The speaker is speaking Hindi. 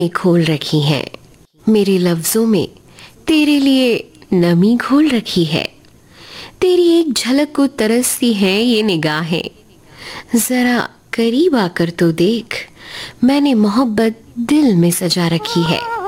खोल रखी हैं, मेरे लफ्जों में तेरे लिए नमी घोल रखी है। तेरी एक झलक को तरसती हैं ये निगाहें, जरा करीब आकर तो देख, मैंने मोहब्बत दिल में सजा रखी है।